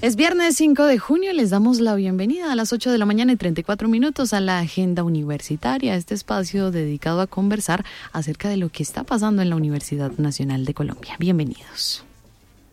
Es viernes 5 de junio y les damos la bienvenida a las 8 de la mañana y 34 minutos a la Agenda Universitaria, este espacio dedicado a conversar acerca de lo que está pasando en la Universidad Nacional de Colombia. Bienvenidos.